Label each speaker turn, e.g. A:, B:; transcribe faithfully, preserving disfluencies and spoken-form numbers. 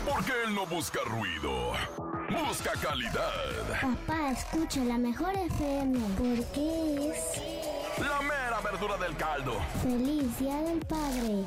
A: Porque él no busca ruido, busca calidad.
B: Papá, escucha la mejor F M porque es
A: la mera verdura del caldo.
B: Feliz Día del Padre.